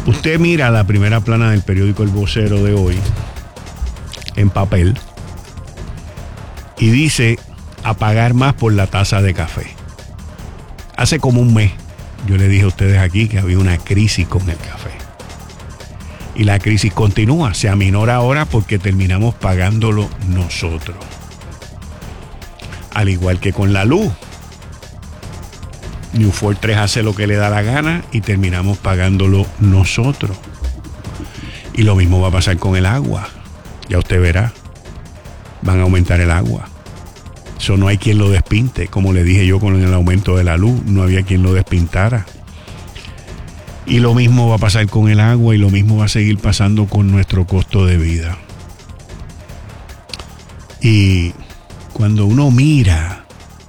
Usted mira la primera plana del periódico El Vocero de hoy, en papel, y dice a pagar más por la taza de café. Hace como un mes yo le dije a ustedes aquí que había una crisis con el café. Y la crisis continúa, se aminora ahora porque terminamos pagándolo nosotros. Al igual que con la luz. New Fortress hace lo que le da la gana y terminamos pagándolo nosotros. Y lo mismo va a pasar con el agua. Ya usted verá. Van a aumentar el agua. Eso no hay quien lo despinte. Como le dije yo con el aumento de la luz, no había quien lo despintara. Y lo mismo va a pasar con el agua y lo mismo va a seguir pasando con nuestro costo de vida. Y cuando uno mira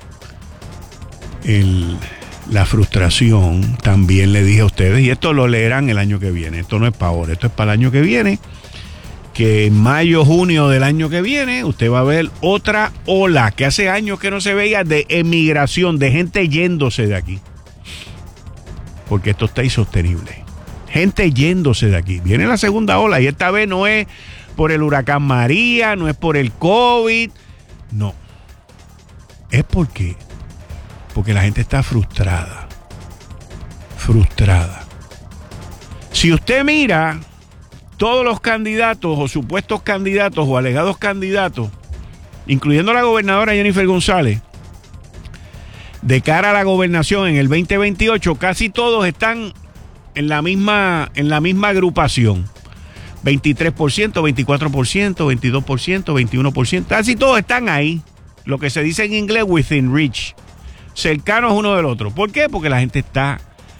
la frustración, también le dije a ustedes, y esto lo leerán el año que viene, esto no es para ahora, esto es para el año que viene, que en mayo, junio del año que viene, usted va a ver otra ola que hace años que no se veía de emigración, de gente yéndose de aquí. Porque esto está insostenible. Gente yéndose de aquí. Viene la segunda ola y esta vez no es por el huracán María, no es por el COVID, no. Es porque la gente está frustrada. Frustrada. Si usted mira todos los candidatos o supuestos candidatos o alegados candidatos, incluyendo la gobernadora Jennifer González, de cara a la gobernación en el 2028, casi todos están en la misma agrupación. 23%, 24%, 22%, 21%, casi todos están ahí. Lo que se dice en inglés within reach. Cercanos uno del otro. ¿Por qué? Porque la gente está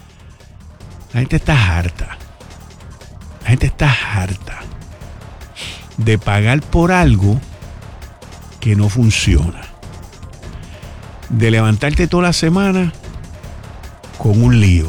harta. La gente está harta de pagar por algo que no funciona. De levantarte toda la semana con un lío.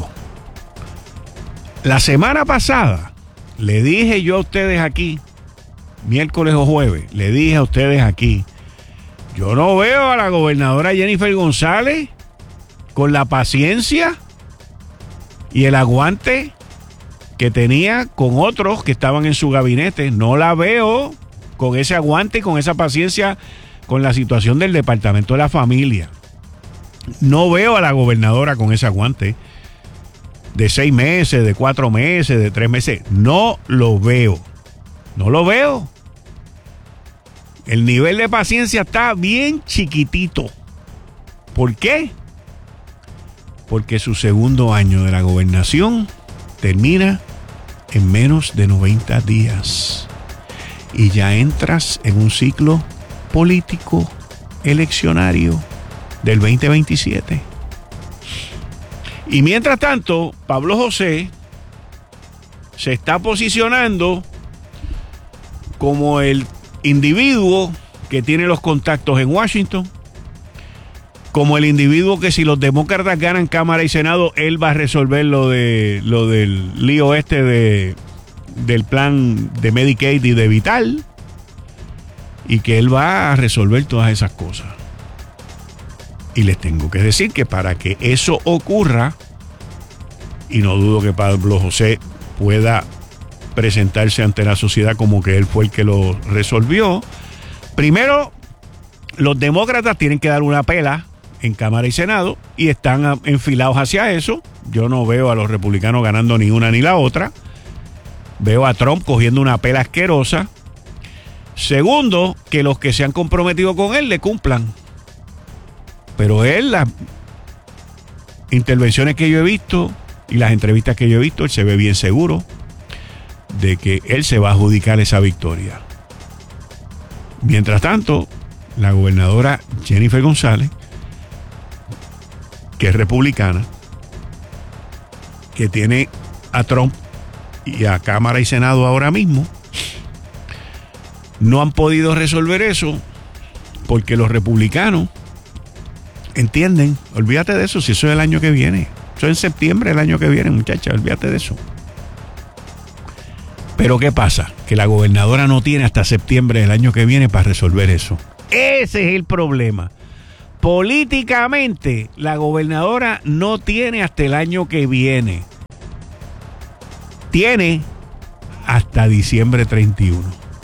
La semana pasada le dije yo a ustedes aquí, miércoles o jueves, le dije a ustedes aquí, yo no veo a la gobernadora Jennifer González con la paciencia y el aguante que tenía con otros que estaban en su gabinete. No la veo con ese aguante y con esa paciencia con la situación del Departamento de la Familia. No veo a la gobernadora con ese aguante de 6 meses, de 4 meses, de 3 meses. No lo veo. No lo veo. El nivel de paciencia está bien chiquitito. ¿Por qué? Porque su segundo año de la gobernación termina en menos de 90 días. Y ya entras en un ciclo político eleccionario del 2027. Y mientras tanto, Pablo José se está posicionando como el individuo que tiene los contactos en Washington, como el individuo que si los demócratas ganan Cámara y Senado, él va a resolver lo del lío del plan de Medicaid y de Vital, y que él va a resolver todas esas cosas. Y les tengo que decir que para que eso ocurra, y no dudo que Pablo José pueda presentarse ante la sociedad como que él fue el que lo resolvió, primero los demócratas tienen que dar una pela en Cámara y Senado y están enfilados hacia eso. Yo no veo a los republicanos ganando ni una ni la otra. Veo a Trump cogiendo una pela asquerosa. Segundo, que los que se han comprometido con él le cumplan. Pero él, las intervenciones que yo he visto y las entrevistas que yo he visto, él se ve bien seguro de que él se va a adjudicar esa victoria. Mientras tanto, la gobernadora Jennifer González, que es republicana, que tiene a Trump y a Cámara y Senado ahora mismo, no han podido resolver eso porque los republicanos entienden, olvídate de eso, si eso es el año que viene, eso es en septiembre del año que viene, muchacha, olvídate de eso. Pero ¿qué pasa? Que la gobernadora no tiene hasta septiembre del año que viene para resolver eso. Ese es el problema. Políticamente, la gobernadora no tiene hasta el año que viene. tiene hasta diciembre 31.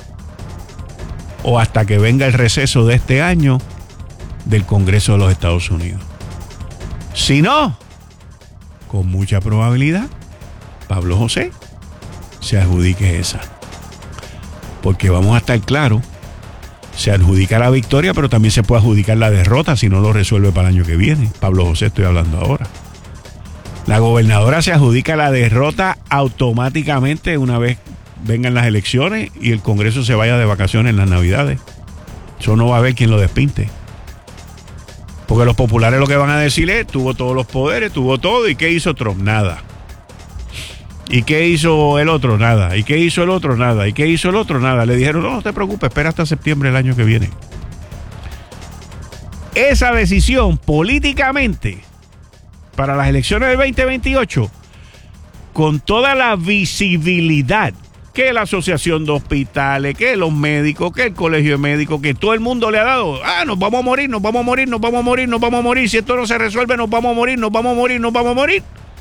O hasta que venga el receso de este año del Congreso de los Estados Unidos. Si no, con mucha probabilidad, Pablo José se adjudique esa. Porque vamos a estar claros, se adjudica la victoria, pero también se puede adjudicar la derrota si no lo resuelve para el año que viene. Pablo José estoy hablando ahora. La gobernadora se adjudica la derrota automáticamente una vez vengan las elecciones y el Congreso se vaya de vacaciones en las Navidades. Eso no va a haber quien lo despinte. Porque los populares lo que van a decir es, tuvo todos los poderes, tuvo todo, ¿y qué hizo Trump? Nada. ¿Y qué hizo el otro? Nada. ¿Y qué hizo el otro? Nada. ¿Y qué hizo el otro? Nada. Le dijeron, no te preocupes, espera hasta septiembre del año que viene. Esa decisión políticamente para las elecciones del 2028, con toda la visibilidad que la asociación de hospitales, que los médicos, que el colegio de médicos, que todo el mundo le ha dado, nos vamos a morir, nos vamos a morir, nos vamos a morir, nos vamos a morir, si esto no se resuelve, nos vamos a morir, nos vamos a morir, nos vamos a morir.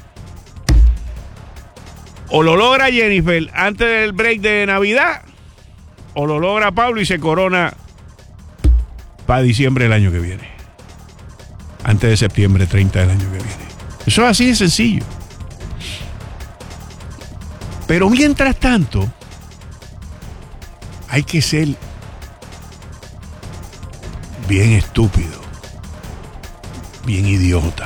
O lo logra Jennifer antes del break de Navidad, o lo logra Pablo y se corona para diciembre del año que viene. Antes de septiembre 30 del año que viene. Eso es así de sencillo. Pero mientras tanto, hay que ser bien estúpido, bien idiota,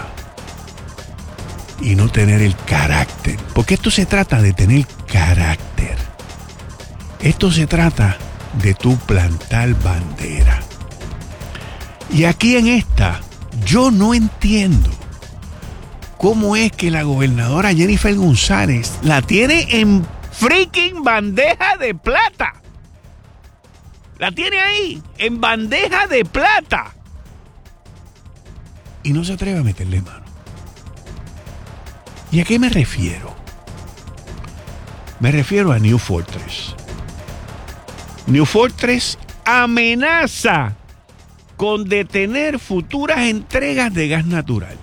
y no tener el carácter. Porque esto se trata de tener carácter. Esto se trata de tú plantar bandera. Y aquí en esta, yo no entiendo cómo es que la gobernadora Jennifer González la tiene en freaking bandeja de plata. La tiene ahí, en bandeja de plata. Y no se atreve a meterle mano. ¿Y a qué me refiero? Me refiero a New Fortress. New Fortress amenaza con detener futuras entregas de gas natural.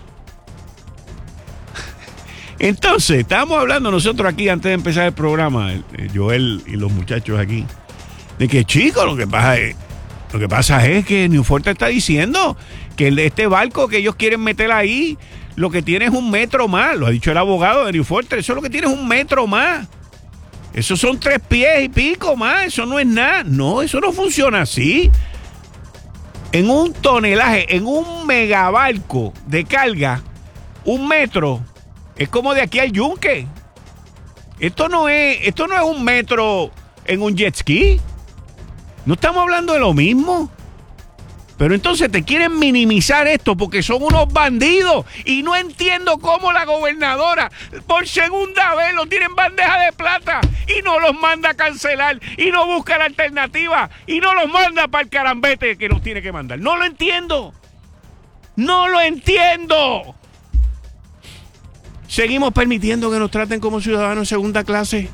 Entonces, estábamos hablando nosotros aquí antes de empezar el programa, Joel y los muchachos aquí, de que, chicos, lo que pasa es que New Fortress está diciendo que este barco que ellos quieren meter ahí, lo que tiene es 1 metro más. Lo ha dicho el abogado de New Fortress. Eso es lo que tiene es 1 metro más. Eso son 3 pies y pico más. Eso no es nada. No, eso no funciona así. En un tonelaje, en un megabarco de carga, 1 metro es como de aquí al yunque. Esto no es 1 metro en un jet ski. No estamos hablando de lo mismo. Pero entonces te quieren minimizar esto porque son unos bandidos. Y no entiendo cómo la gobernadora por segunda vez lo tiene en bandeja de plata y no los manda a cancelar y no busca la alternativa y no los manda para el carambete que los tiene que mandar. No lo entiendo. No lo entiendo. Seguimos permitiendo que nos traten como ciudadanos de segunda clase.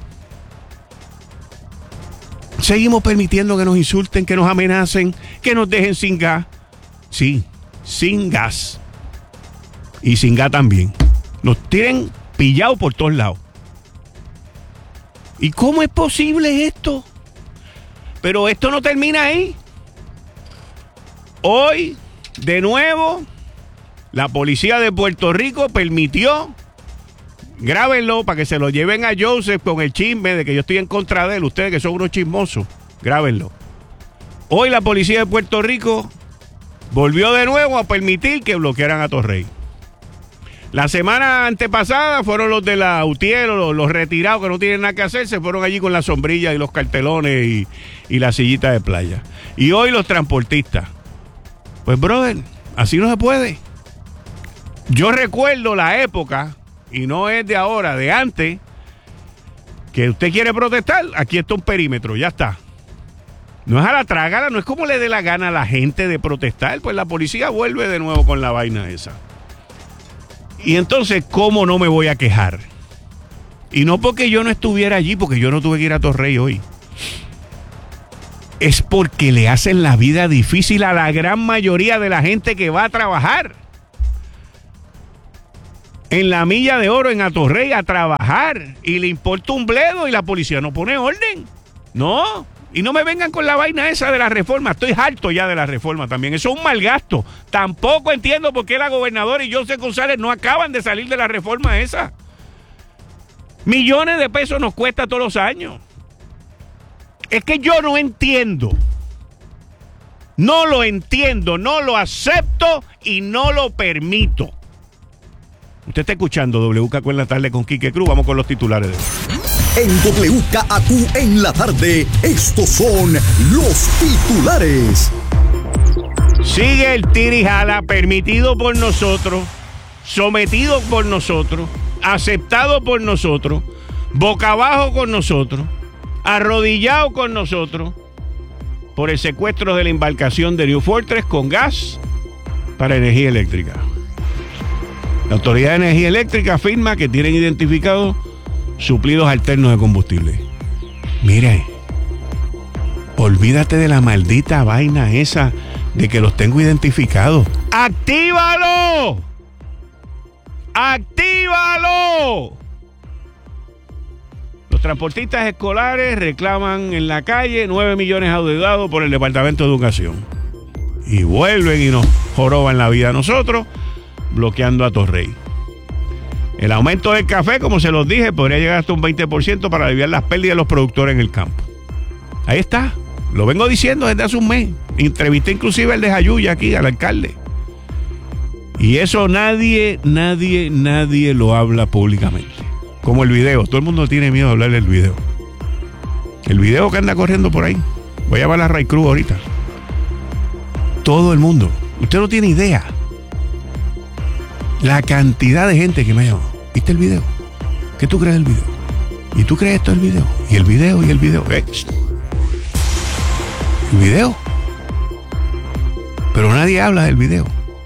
Seguimos permitiendo que nos insulten, que nos amenacen, que nos dejen sin gas. Sí, sin gas. Y sin gas también. Nos tienen pillados por todos lados. ¿Y cómo es posible esto? Pero esto no termina ahí. Hoy, de nuevo, la policía de Puerto Rico permitió, grábenlo para que se lo lleven a Joseph con el chisme de que yo estoy en contra de él. Ustedes que son unos chismosos, grábenlo. Hoy la policía de Puerto Rico volvió de nuevo a permitir que bloquearan a Torrey. La semana antepasada fueron los de la UTIER, los retirados que no tienen nada que hacer, se fueron allí con la sombrilla y los cartelones y la sillita de playa. Y hoy los transportistas. Pues, brother, así no se puede. Yo recuerdo la época, y no es de ahora, de antes, que usted quiere protestar, aquí está un perímetro, ya está. No es a la trágala, no es como le dé la gana a la gente de protestar, pues la policía vuelve de nuevo con la vaina esa. Y entonces, ¿cómo no me voy a quejar? Y no porque yo no estuviera allí, porque yo no tuve que ir a Torrey hoy. Es porque le hacen la vida difícil a la gran mayoría de la gente que va a trabajar. en la Milla de Oro en Atorrey a trabajar y le importa un bledo y la policía no pone orden. No, y no me vengan con la vaina esa de la reforma. Estoy harto ya de la reforma también. Eso es un mal gasto. Tampoco entiendo por qué la gobernadora y José González no acaban de salir de la reforma esa. Millones de pesos nos cuesta todos los años. Es que yo no entiendo. No lo entiendo, no lo acepto y no lo permito. Usted está escuchando WKQ en la tarde con Quique Cruz. Vamos con los titulares de hoy. En WKQ en la tarde, estos son los titulares. Sigue el tirijala permitido por nosotros, sometido por nosotros, aceptado por nosotros, boca abajo con nosotros, arrodillado con nosotros, por el secuestro de la embarcación de New Fortress con gas para energía eléctrica. La Autoridad de Energía Eléctrica afirma que tienen identificados suplidos alternos de combustible. Mire, olvídate de la maldita vaina esa de que los tengo identificados. ¡Actívalo! ¡Actívalo! Los transportistas escolares reclaman en la calle 9 millones adeudados por el Departamento de Educación. Y vuelven y nos joroban la vida a nosotros, bloqueando a Torrey. El aumento del café, como se los dije, podría llegar hasta un 20% para aliviar las pérdidas de los productores en el campo. Ahí está. Lo vengo diciendo desde hace un mes. Entrevisté inclusive al de Jayuya aquí, al alcalde. Y eso nadie lo habla públicamente. Como el video. Todo el mundo tiene miedo de hablar del video. El video que anda corriendo por ahí. Voy a llamar a Ray Cruz ahorita. Todo el mundo. Usted no tiene idea. La cantidad de gente que me ha llamado. ¿Viste el video? ¿Qué tú crees del video? ¿Y tú crees esto del video? ¿Y el video? ¿Y el video? ¿El video? Pero nadie habla del video.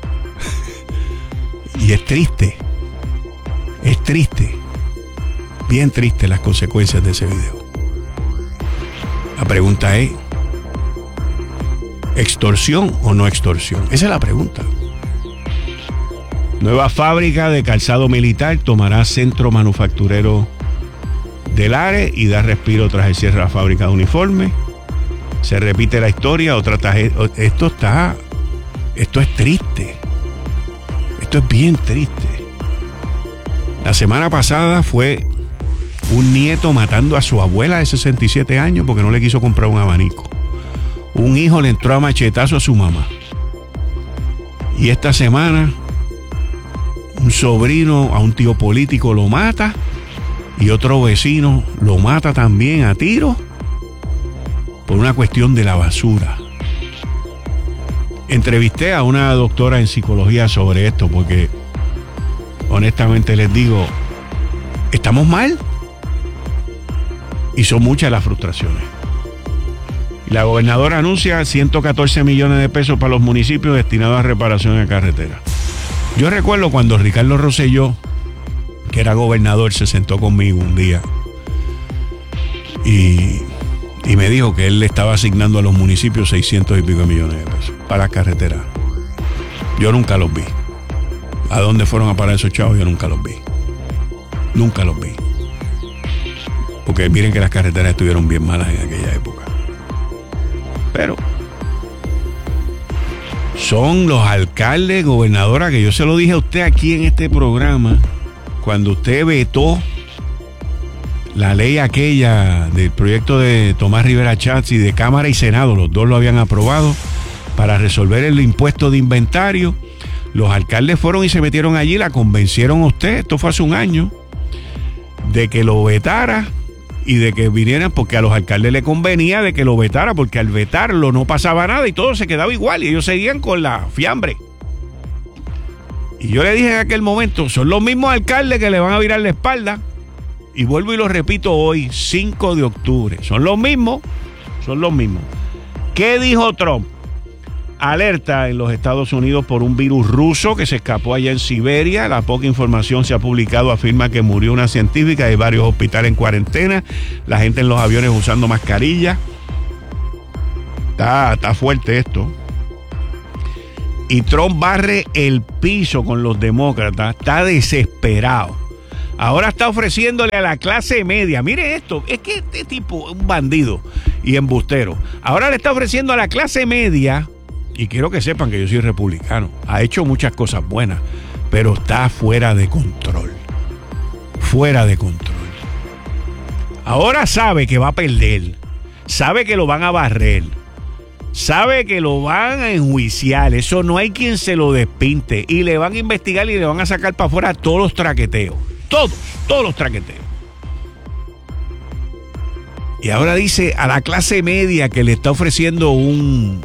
Y es triste. Es triste. Bien triste las consecuencias de ese video. La pregunta es, ¿extorsión o no extorsión? Esa es la pregunta. Nueva fábrica de calzado militar tomará centro manufacturero del ARE y da respiro tras el cierre de la fábrica de uniformes. Se repite la historia, otra tarjeta. Esto es triste. Esto es bien triste. La semana pasada fue un nieto matando a su abuela de 67 años porque no le quiso comprar un abanico. Un hijo le entró a machetazo a su mamá. Y esta semana un sobrino a un tío político lo mata y otro vecino lo mata también a tiro por una cuestión de la basura. Entrevisté a una doctora en psicología sobre esto porque honestamente les digo, estamos mal y son muchas las frustraciones. La gobernadora anuncia 114 millones de pesos para los municipios destinados a reparación de carreteras. Yo recuerdo cuando Ricardo Rosselló, que era gobernador, se sentó conmigo un día y me dijo que él le estaba asignando a los municipios 600 y pico millones de pesos para carreteras. Yo nunca los vi. ¿A dónde fueron a parar esos chavos? Yo nunca los vi. Nunca los vi. Porque miren que las carreteras estuvieron bien malas en aquella época. Pero son los alcaldes, gobernadora, que yo se lo dije a usted aquí en este programa, cuando usted vetó la ley aquella del proyecto de Tomás Rivera Chats y de Cámara y Senado, los dos lo habían aprobado, para resolver el impuesto de inventario. Los alcaldes fueron y se metieron allí, la convencieron a usted, esto fue hace un año, de que lo vetara y de que vinieran, porque a los alcaldes le convenía de que lo vetara, porque al vetarlo no pasaba nada y todo se quedaba igual y ellos seguían con la fiambre. Y yo le dije en aquel momento, son los mismos alcaldes que le van a virar la espalda, y vuelvo y lo repito hoy, 5 de octubre, son los mismos. ¿Qué dijo Trump? Alerta en los Estados Unidos por un virus ruso que se escapó allá en Siberia. La poca información se ha publicado afirma que murió una científica. Hay varios hospitales en cuarentena. La gente en los aviones usando mascarilla. Está fuerte esto. y Trump barre el piso con los demócratas, está desesperado. Ahora está ofreciéndole a la clase media, mire esto, es que este tipo es un bandido y embustero. Ahora le está ofreciendo a la clase media, y quiero que sepan que yo soy republicano, ha hecho muchas cosas buenas, pero está fuera de control. Fuera de control. Ahora sabe que va a perder, sabe que lo van a barrer, sabe que lo van a enjuiciar, eso no hay quien se lo despinte, y le van a investigar y le van a sacar para afuera todos los traqueteos. Todos los traqueteos. Y ahora dice a la clase media que le está ofreciendo un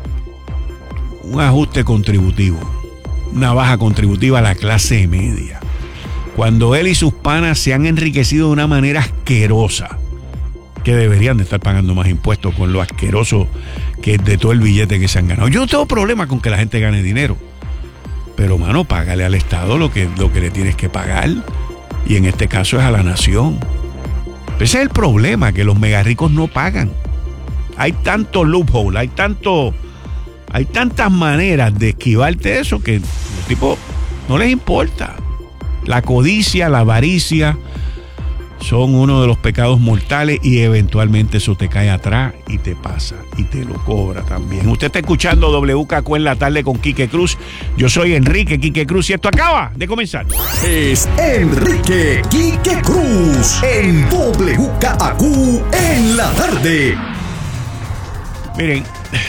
ajuste contributivo, una baja contributiva a la clase media, cuando él y sus panas se han enriquecido de una manera asquerosa, que deberían de estar pagando más impuestos con lo asqueroso que es de todo el billete que se han ganado. Yo no tengo problema con que la gente gane dinero, pero mano, págale al Estado lo que le tienes que pagar. Y en este caso es a la nación. Ese es el problema, que los megarricos no pagan. Hay tanto loophole, hay tantas maneras de esquivarte eso que los tipos no les importa. La codicia, la avaricia son uno de los pecados mortales y eventualmente eso te cae atrás y te pasa y te lo cobra también. Usted está escuchando WKQ en la tarde con Quique Cruz. Yo soy Enrique Quique Cruz y esto acaba de comenzar. Es Enrique Quique Cruz en WKQ en la tarde. Miren,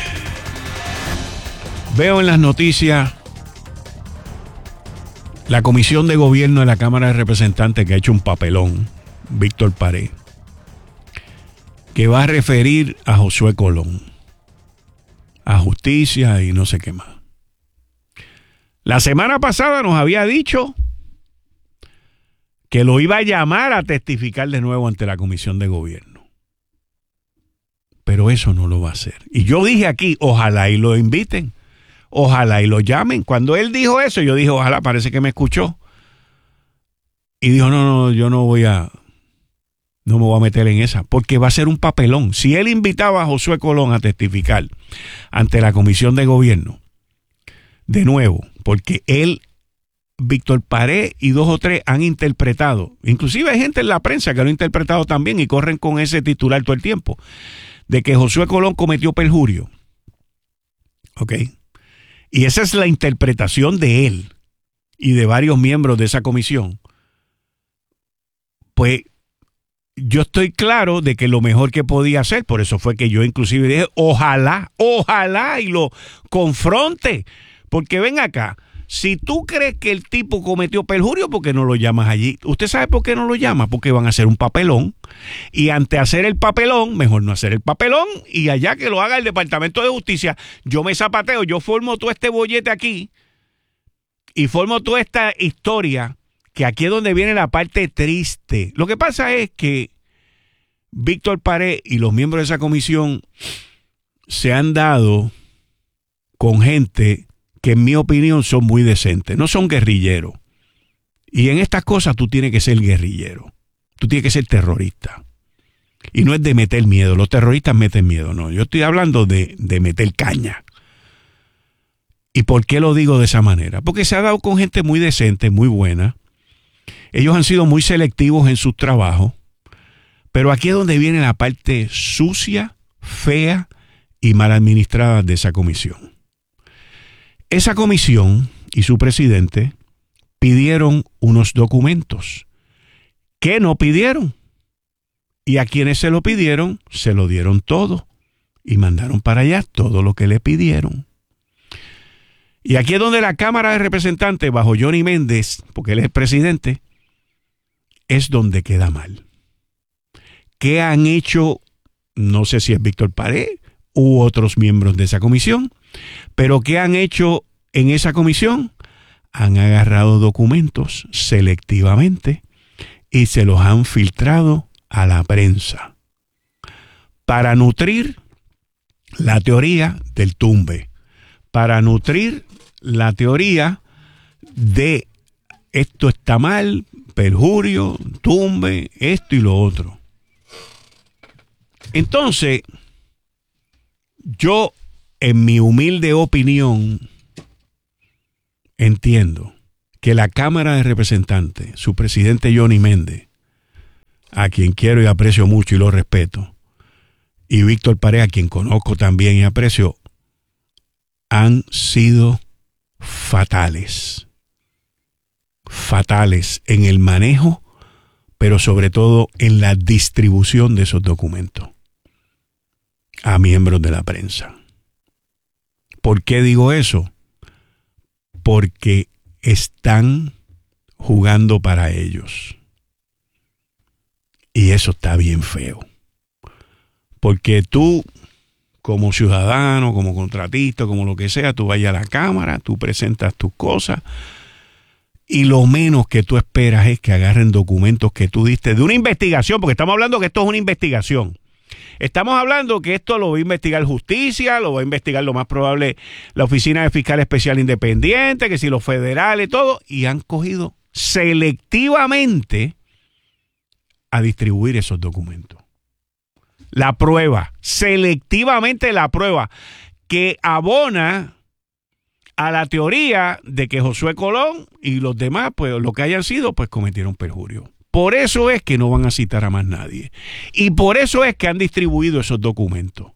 veo en las noticias la Comisión de Gobierno de la Cámara de Representantes que ha hecho un papelón, Víctor Paré, que va a referir a Josué Colón a justicia y no sé qué más. La semana pasada nos había dicho que lo iba a llamar a testificar de nuevo ante la Comisión de Gobierno, pero eso no lo va a hacer. Y yo dije aquí, ojalá y lo inviten, ojalá y lo llamen. Cuando él dijo eso, yo dije, ojalá, parece que me escuchó. Y dijo, no, yo no me voy a meter en esa, porque va a ser un papelón. Si él invitaba a Josué Colón a testificar ante la Comisión de Gobierno, de nuevo, porque él, Víctor Paré y 2 o 3 han interpretado, inclusive hay gente en la prensa que lo ha interpretado también y corren con ese titular todo el tiempo, de que Josué Colón cometió perjurio. ¿Ok? Y esa es la interpretación de él y de varios miembros de esa comisión. Pues yo estoy claro de que lo mejor que podía hacer, por eso fue que yo inclusive dije, ojalá y lo confronte, porque ven acá, si tú crees que el tipo cometió perjurio, ¿por qué no lo llamas allí? ¿Usted sabe por qué no lo llama? Porque van a hacer un papelón, y ante hacer el papelón, mejor no hacer el papelón, y allá que lo haga el Departamento de Justicia. Yo me zapateo, yo formo todo este bollete aquí, y formo toda esta historia, que aquí es donde viene la parte triste. Lo que pasa es que Víctor Paré y los miembros de esa comisión se han dado con gente que en mi opinión son muy decentes, no son guerrilleros. Y en estas cosas tú tienes que ser guerrillero, tú tienes que ser terrorista. Y no es de meter miedo, los terroristas meten miedo, no. Yo estoy hablando de meter caña. ¿Y por qué lo digo de esa manera? Porque se ha dado con gente muy decente, muy buena. Ellos han sido muy selectivos en sus trabajos, pero aquí es donde viene la parte sucia, fea y mal administrada de esa comisión. Esa comisión y su presidente pidieron unos documentos que no pidieron, y a quienes se lo pidieron se lo dieron todo y mandaron para allá todo lo que le pidieron. Y aquí es donde la Cámara de Representantes, bajo Johnny Méndez, porque él es el presidente, es donde queda mal. ¿Qué han hecho? No sé si es Víctor Paré u otros miembros de esa comisión, pero ¿qué han hecho en esa comisión? Han agarrado documentos selectivamente y se los han filtrado a la prensa para nutrir la teoría del tumbe, para nutrir la teoría de esto está mal, perjurio, tumbe, esto y lo otro. Entonces, yo, en mi humilde opinión, entiendo que la Cámara de Representantes, su presidente Johnny Méndez, a quien quiero y aprecio mucho y lo respeto, y Víctor Pareja, a quien conozco también y aprecio, han sido fatales en el manejo, pero sobre todo en la distribución de esos documentos a miembros de la prensa. ¿Por qué digo eso? Porque están jugando para ellos. Y eso está bien feo. Porque tú, como ciudadano, como contratista, como lo que sea, tú vayas a la Cámara, tú presentas tus cosas y lo menos que tú esperas es que agarren documentos que tú diste de una investigación, porque estamos hablando que esto es una investigación. Estamos hablando que esto lo va a investigar justicia, lo va a investigar lo más probable la Oficina de Fiscal Especial Independiente, que si los federales, todo, y han cogido selectivamente a distribuir esos documentos. La prueba, selectivamente la prueba, que abona a la teoría de que Josué Colón y los demás, pues lo que hayan sido, pues cometieron perjurio. Por eso es que no van a citar a más nadie. Y por eso es que han distribuido esos documentos.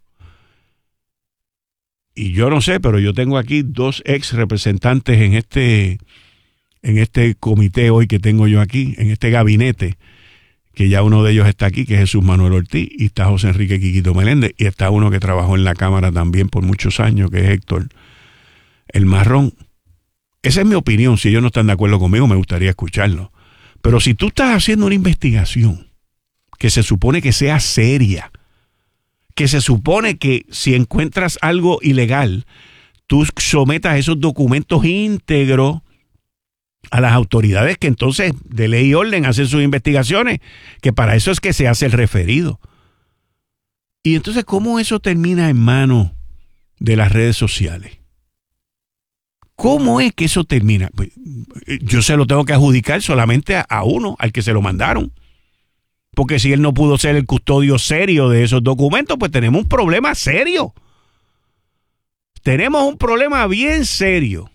Y yo no sé, pero yo tengo aquí 2 ex representantes en este comité hoy que tengo yo aquí, en este gabinete, que ya uno de ellos está aquí, que es Jesús Manuel Ortiz, y está José Enrique Quiquito Meléndez, y está uno que trabajó en la Cámara también por muchos años, que es Héctor El Marrón. Esa es mi opinión. Si ellos no están de acuerdo conmigo, me gustaría escucharlo. Pero si tú estás haciendo una investigación que se supone que sea seria, que se supone que si encuentras algo ilegal, tú sometas esos documentos íntegros a las autoridades que entonces de ley y orden hacen sus investigaciones, que para eso es que se hace el referido. Y entonces, ¿cómo eso termina en manos de las redes sociales? ¿Cómo es que eso termina? Pues, yo se lo tengo que adjudicar solamente a uno, al que se lo mandaron. Porque si él no pudo ser el custodio serio de esos documentos, pues tenemos un problema serio. Tenemos un problema bien serio.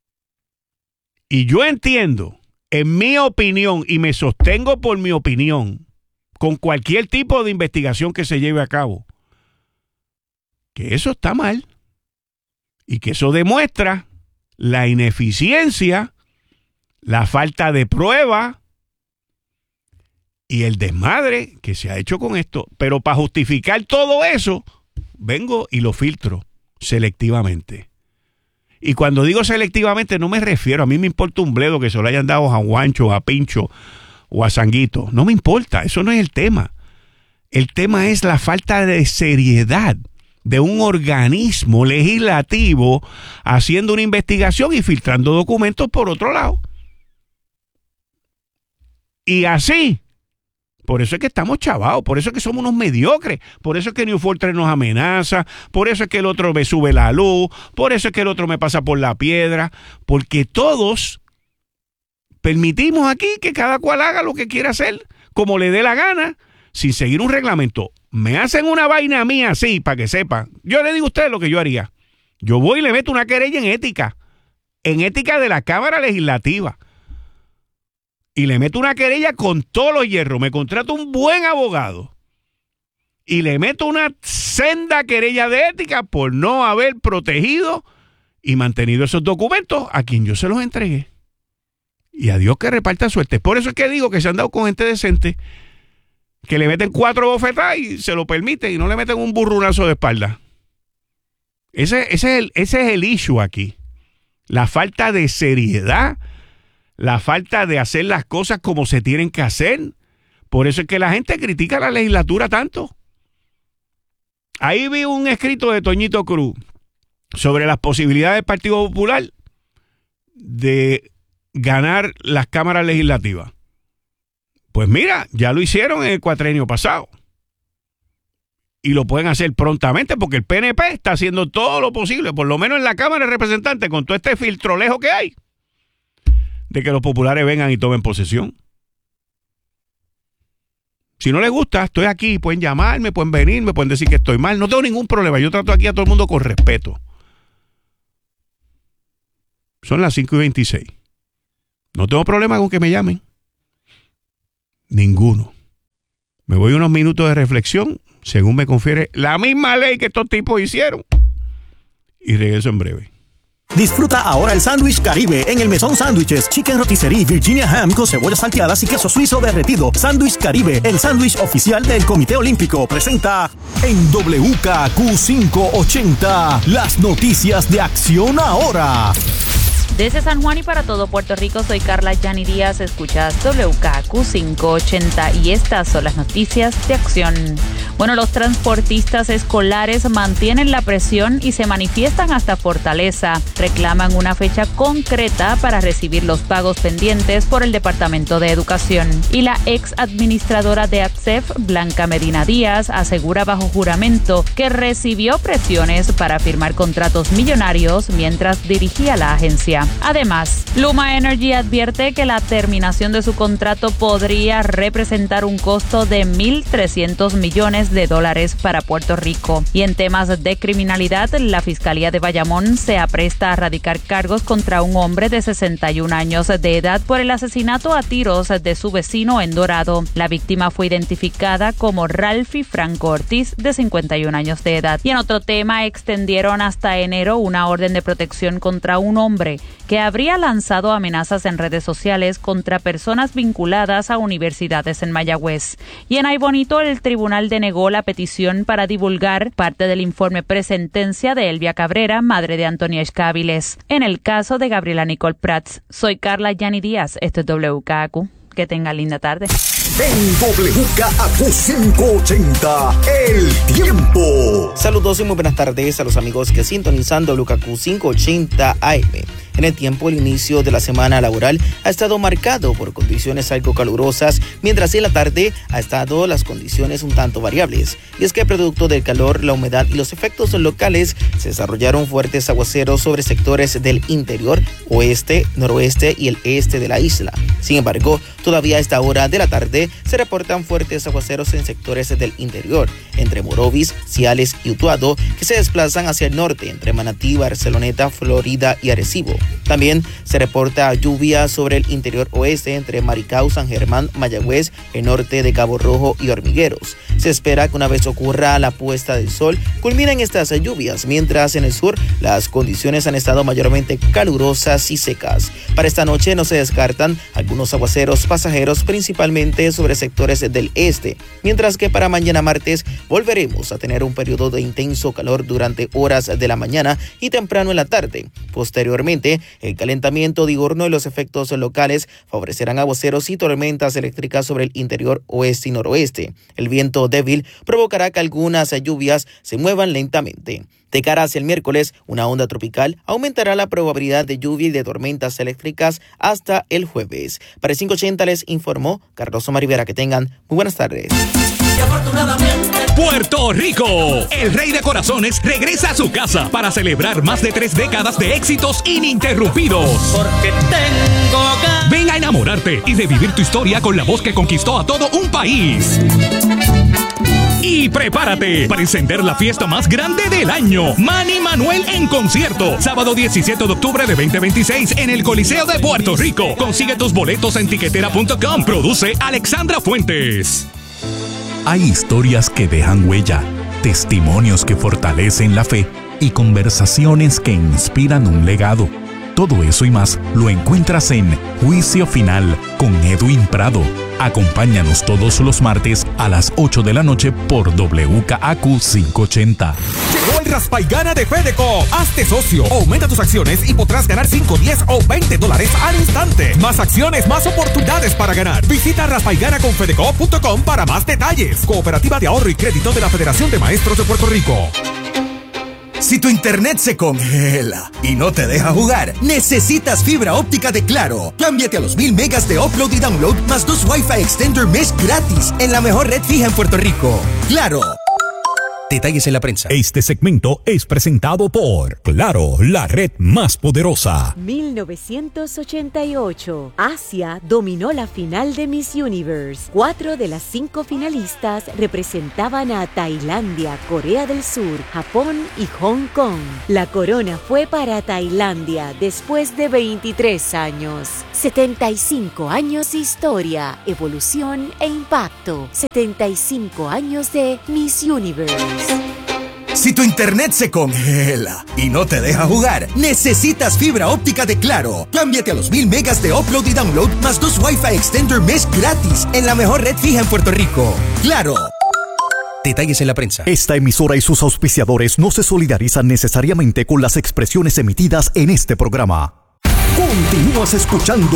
Y yo entiendo, en mi opinión, y me sostengo por mi opinión, con cualquier tipo de investigación que se lleve a cabo, que eso está mal. Y que eso demuestra la ineficiencia, la falta de prueba y el desmadre que se ha hecho con esto. Pero para justificar todo eso, vengo y lo filtro selectivamente. Y cuando digo selectivamente no me refiero, a mí me importa un bledo que se lo hayan dado a Juancho, a Pincho o a Sanguito. No me importa, eso no es el tema. El tema es la falta de seriedad de un organismo legislativo haciendo una investigación y filtrando documentos por otro lado. Y así, por eso es que estamos chavados, por eso es que somos unos mediocres, por eso es que New Fortress nos amenaza, por eso es que el otro me sube la luz, por eso es que el otro me pasa por la piedra, porque todos permitimos aquí que cada cual haga lo que quiera hacer, como le dé la gana, sin seguir un reglamento. Me hacen una vaina mía así, para que sepan. Yo le digo a ustedes lo que yo haría. Yo voy y le meto una querella en ética de la Cámara Legislativa. Y le meto una querella con todos los hierros. Me contrato un buen abogado. Y le meto una senda querella de ética por no haber protegido y mantenido esos documentos a quien yo se los entregué. Y a Dios que reparta suerte. Por eso es que digo que se han dado con gente decente, que le meten 4 bofetadas y se lo permiten y no le meten un burrunazo de espalda. Ese es el issue aquí. La falta de seriedad, la falta de hacer las cosas como se tienen que hacer. Por eso es que la gente critica a la legislatura tanto. Ahí vi un escrito de Toñito Cruz sobre las posibilidades del Partido Popular de ganar las cámaras legislativas. Pues mira, ya lo hicieron en el cuatrenio pasado. Y lo pueden hacer prontamente porque el PNP está haciendo todo lo posible, por lo menos en la Cámara de Representantes, con todo este filtrolejo que hay, de que los populares vengan y tomen posesión. Si no les gusta, estoy aquí, pueden llamarme, pueden venir, me pueden decir que estoy mal. No tengo ningún problema, yo trato aquí a todo el mundo con respeto. Son las 5:26. No tengo problema con que me llamen. Ninguno. Me voy unos minutos de reflexión, según me confiere la misma ley que estos tipos hicieron. Y regreso en breve. Disfruta ahora el sándwich Caribe en el Mesón Sándwiches, Chicken Rotisserie, Virginia Ham con cebollas salteadas y queso suizo derretido. Sándwich Caribe, el sándwich oficial del Comité Olímpico, presenta en WKQ 580 las noticias de Acción Ahora. Desde San Juan y para todo Puerto Rico, soy Carla Yani Díaz, escuchas WKQ 580 y estas son las noticias de Acción. Bueno, los transportistas escolares mantienen la presión y se manifiestan hasta Fortaleza. Reclaman una fecha concreta para recibir los pagos pendientes por el Departamento de Educación. Y la ex administradora de ATSEF, Blanca Medina Díaz, asegura bajo juramento que recibió presiones para firmar contratos millonarios mientras dirigía la agencia. Además, Luma Energy advierte que la terminación de su contrato podría representar un costo de $1,300 millones para Puerto Rico. Y en temas de criminalidad, la Fiscalía de Bayamón se apresta a radicar cargos contra un hombre de 61 años de edad por el asesinato a tiros de su vecino en Dorado. La víctima fue identificada como Ralphie Franco Ortiz, de 51 años de edad. Y en otro tema, extendieron hasta enero una orden de protección contra un hombre que habría lanzado amenazas en redes sociales contra personas vinculadas a universidades en Mayagüez. Y en Aybonito, el tribunal denegó la petición para divulgar parte del informe presentencia de Elvia Cabrera, madre de Antonia Escáviles, en el caso de Gabriela Nicole Prats. Soy Carla Yani Díaz, esto es WKQ. Que tenga linda tarde. En WKQ 580, el tiempo. Saludos y muy buenas tardes a los amigos que sintonizan WKQ 580 AM. En el tiempo, el inicio de la semana laboral ha estado marcado por condiciones algo calurosas, mientras en la tarde ha estado las condiciones un tanto variables. Y es que producto del calor, la humedad y los efectos locales, se desarrollaron fuertes aguaceros sobre sectores del interior, oeste, noroeste y el este de la isla. Sin embargo, todavía a esta hora de la tarde se reportan fuertes aguaceros en sectores del interior, entre Morovis, Ciales y Utuado, que se desplazan hacia el norte, entre Manatí, Barceloneta, Florida y Arecibo. También se reporta lluvia sobre el interior oeste, entre Maricao, San Germán, Mayagüez, el norte de Cabo Rojo y Hormigueros. Se espera que una vez ocurra la puesta del sol, culminen estas lluvias, mientras en el sur las condiciones han estado mayormente calurosas y secas. Para esta noche no se descartan algunos aguaceros pasajeros, principalmente sobre sectores del este, mientras que para mañana martes volveremos a tener un periodo de intenso calor durante horas de la mañana y temprano en la tarde. Posteriormente, el calentamiento diurno y los efectos locales favorecerán aguaceros y tormentas eléctricas sobre el interior oeste y noroeste. El viento débil provocará que algunas lluvias se muevan lentamente. De cara hacia el miércoles, una onda tropical aumentará la probabilidad de lluvia y de tormentas eléctricas hasta el jueves. Para el 580 les informó Carlos Omar Rivera. Que tengan muy buenas tardes. Puerto Rico, el rey de corazones regresa a su casa para celebrar más de 3 décadas de éxitos ininterrumpidos. Porque tengo ganas. Ven a enamorarte y revivir tu historia con la voz que conquistó a todo un país. Y prepárate para encender la fiesta más grande del año. Manny Manuel en concierto. Sábado 17 de octubre de 2026 en el Coliseo de Puerto Rico. Consigue tus boletos en tiquetera.com. Produce Alexandra Fuentes. Hay historias que dejan huella, testimonios que fortalecen la fe y conversaciones que inspiran un legado. Todo eso y más lo encuentras en Juicio Final con Edwin Prado. Acompáñanos todos los martes a las 8 de la noche por WKQ 580. Llegó el Raspa y Gana de Fedeco. Hazte socio, aumenta tus acciones y podrás ganar 5, 10 o $20 al instante. Más acciones, más oportunidades para ganar. Visita raspayganaconfedeco.com para más detalles. Cooperativa de Ahorro y Crédito de la Federación de Maestros de Puerto Rico. Si tu internet se congela y no te deja jugar, necesitas fibra óptica de Claro. Cámbiate a los 1000 megas de upload y download más 2 Wi-Fi Extender Mesh gratis en la mejor red fija en Puerto Rico. ¡Claro! Detalles en la prensa. Este segmento es presentado por Claro, la red más poderosa. 1988. Asia dominó la final de Miss Universe. 4 de las 5 finalistas representaban a Tailandia, Corea del Sur, Japón y Hong Kong. La corona fue para Tailandia después de 23 años. 75 años de historia, evolución e impacto. 75 años de Miss Universe. Si tu internet se congela y no te deja jugar, necesitas fibra óptica de Claro. Cámbiate a los 1000 megas de upload y download más 2 Wi-Fi Extender Mesh gratis en la mejor red fija en Puerto Rico. Claro. Detalles en la prensa. Esta emisora y sus auspiciadores no se solidarizan necesariamente con las expresiones emitidas en este programa. Continúas escuchando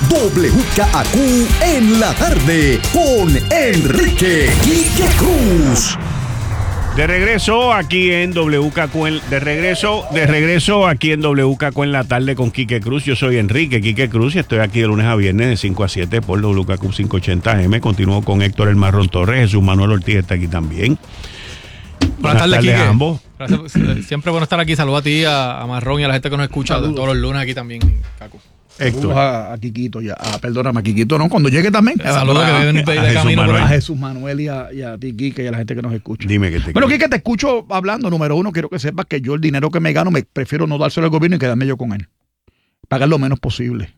WKAQ en la tarde con Enrique Quique Cruz. De regreso aquí en WKQ, de regreso aquí en WKQ en la tarde con Quique Cruz. Yo soy Enrique Quique Cruz y estoy aquí de lunes a viernes de 5 a 7 por WKQ 580M. Continúo con Héctor El Marrón Torres. Jesús Manuel Ortiz está aquí también. Buenas tardes, Quique. A ambos. Gracias, siempre bueno estar aquí. Saludos a ti, a Marrón y a la gente que nos escucha todos los lunes aquí también, Cacu. Héctor. A Quiquito, perdóname, a Quiquito, no, cuando llegue también. Saludos que deben pedir de camino. A Jesús Manuel y a ti, Quique, y a la gente que nos escucha. Dime que te Bueno, Quique, te escucho hablando. Número uno, quiero que sepas que yo el dinero que me gano me prefiero no dárselo al gobierno y quedarme yo con él. Pagar lo menos posible.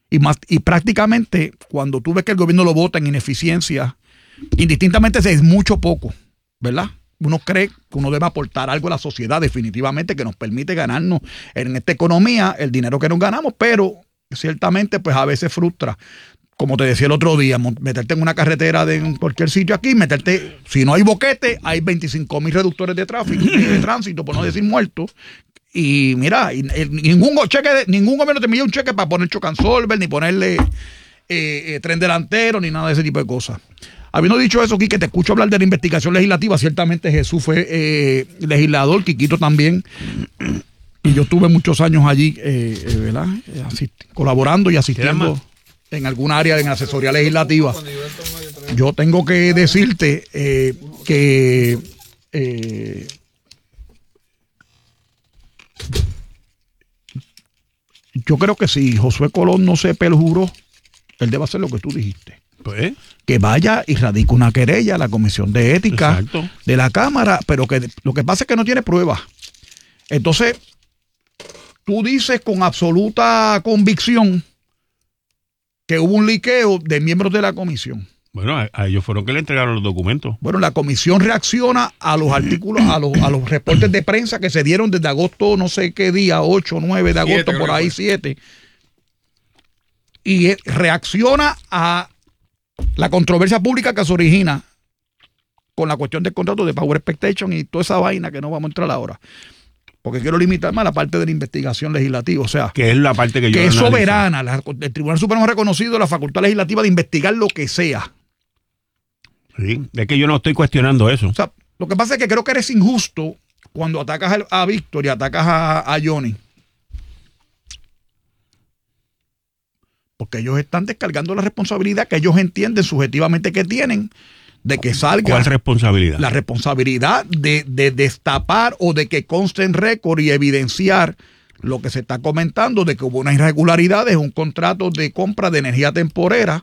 Y prácticamente, cuando tú ves que el gobierno lo vota en ineficiencia, indistintamente es mucho poco, ¿verdad? Uno cree que uno debe aportar algo a la sociedad definitivamente que nos permite ganarnos en esta economía el dinero que nos ganamos, pero ciertamente pues a veces frustra. Como te decía el otro día, meterte en una carretera de cualquier sitio aquí, si no hay boquete, hay 25,000 reductores de tráfico, de tránsito, por no decir muertos. Y mira, ningún gobierno te envía un cheque para poner choke and solver, ni ponerle tren delantero, ni nada de ese tipo de cosas. Habiendo dicho eso, Quique, te escucho hablar de la investigación legislativa. Ciertamente Jesús fue legislador, Quiquito también. Y yo estuve muchos años allí, ¿verdad? Colaborando y asistiendo en alguna área en asesoría legislativa. Yo tengo que decirte que yo creo que si Josué Colón no se perjuró, él debe hacer lo que tú dijiste. Pues, que vaya y radique una querella a la Comisión de Ética de la Cámara, pero que lo que pasa es que no tiene pruebas. Entonces, tú dices con absoluta convicción que hubo un liqueo de miembros de la comisión. Bueno, a ellos fueron que le entregaron los documentos. Bueno, la comisión reacciona a los artículos, a los reportes de prensa que se dieron desde agosto, no sé qué día, 8, 9 de agosto, por ahí 7. Y reacciona a la controversia pública que se origina con la cuestión del contrato de Power Expectation y toda esa vaina que no vamos a entrar ahora. Porque quiero limitarme a la parte de la investigación legislativa. O sea, que es la parte que yo es soberana. El Tribunal Supremo ha reconocido la facultad legislativa de investigar lo que sea. Sí, es que yo no estoy cuestionando eso. O sea, lo que pasa es que creo que eres injusto cuando atacas a Víctor y atacas a Johnny. Porque ellos están descargando la responsabilidad que ellos entienden subjetivamente que tienen de que salga. ¿Cuál responsabilidad? La responsabilidad de destapar o de que conste en récord y evidenciar lo que se está comentando de que hubo unas irregularidades en un contrato de compra de energía temporera.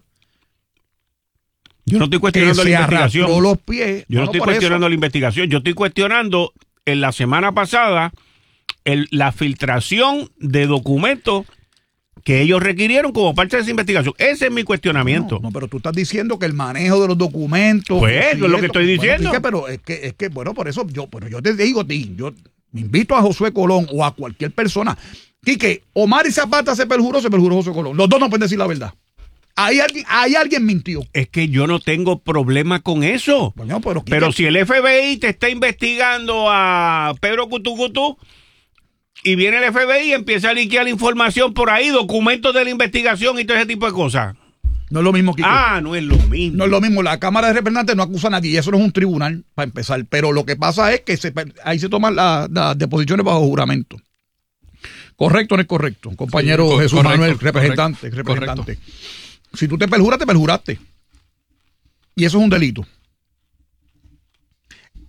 Yo no estoy cuestionando la investigación. Los pies. Yo no estoy cuestionando la investigación. Yo estoy cuestionando en la semana pasada la filtración de documentos que ellos requirieron como parte de esa investigación. Ese es mi cuestionamiento. No, pero tú estás diciendo que el manejo de los documentos... Pues eso es lo que estoy diciendo. Pero es que, bueno, por eso yo te digo a ti, yo me invito a Josué Colón o a cualquier persona, que Omar y Zapata se perjuró Josué Colón. Los dos no pueden decir la verdad. Ahí alguien mintió. Es que yo no tengo problema con eso. Bueno, pero si el FBI te está investigando a Pedro Cutucutú, y viene el FBI y empieza a liquear información por ahí, documentos de la investigación y todo ese tipo de cosas. No es lo mismo, Quique. No es lo mismo. No es lo mismo. La Cámara de Representantes no acusa a nadie y eso no es un tribunal, para empezar. Pero lo que pasa es que ahí se toman las deposiciones bajo juramento. ¿Correcto o no es correcto? Compañero sí, Jesús Manuel, representante. Si tú te perjuras, te perjuraste. Y eso es un delito.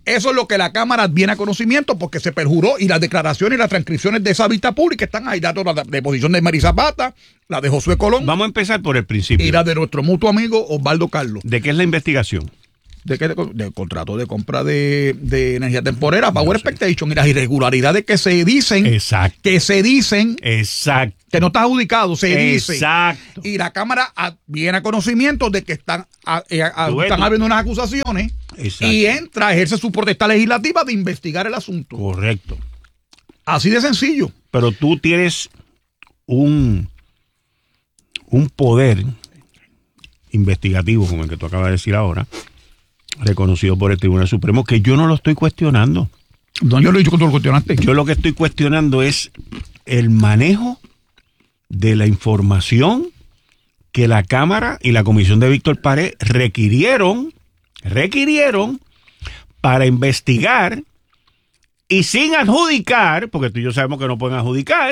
Eso es lo que la Cámara viene a conocimiento porque se perjuró y las declaraciones y las transcripciones de esa vista pública están ahí, datos la deposición de Mary Zapata, la de Josué Colón. Vamos a empezar por el principio. Y la de nuestro mutuo amigo Osvaldo Carlos. ¿De qué es la investigación? Del contrato de compra de energía temporera, Power Expectation, y las irregularidades que se dicen. Exacto. Que se dicen. Exacto. Que no está adjudicado, se dice. Exacto. Y la Cámara viene a conocimiento de que están habiendo unas acusaciones. Exacto. Y ejerce su potestad legislativa de investigar el asunto. Correcto. Así de sencillo. Pero tú tienes un poder investigativo, como el que tú acabas de decir ahora, reconocido por el Tribunal Supremo, que yo no lo estoy cuestionando. No, yo lo he dicho que tú lo cuestionaste. Yo lo que estoy cuestionando es el manejo de la información que la Cámara y la Comisión de Víctor Pared requirieron para investigar y sin adjudicar, porque tú y yo sabemos que no pueden adjudicar,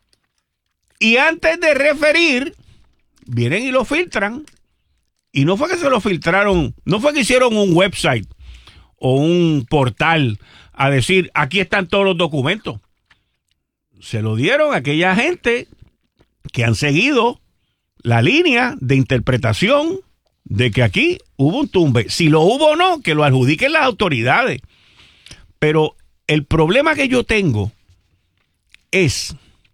y antes de referir, vienen y lo filtran. Y no fue que se lo filtraron, no fue que hicieron un website o un portal a decir, aquí están todos los documentos. Se lo dieron a aquella gente que han seguido la línea de interpretación de que aquí hubo un tumbe. Si lo hubo o no, que lo adjudiquen las autoridades. Pero el problema que yo tengo es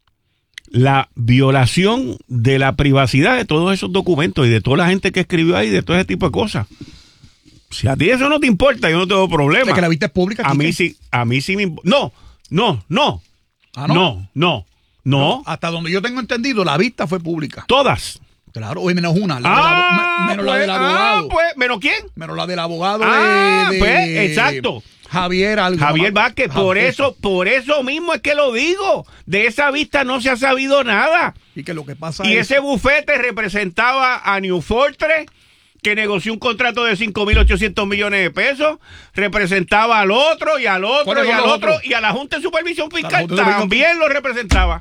la violación de la privacidad de todos esos documentos y de toda la gente que escribió ahí, de todo ese tipo de cosas. Si a ti eso no te importa, yo no tengo problema. ¿De que la vista es pública? A mí sí me importa. No. ¿Ah, no? No. Hasta donde yo tengo entendido, la vista fue pública. Todas. Claro, hoy menos una. Menos la del abogado. ¿Menos quién? Menos la del abogado exacto. Javier Vázquez, por eso mismo es que lo digo. De esa vista no se ha sabido nada. Y que lo que pasa es... ese bufete representaba a New Fortress, que negoció un contrato de 5.800 millones de pesos, representaba al otro y al otro y al otro, y a la Junta de Supervisión Fiscal también lo representaba.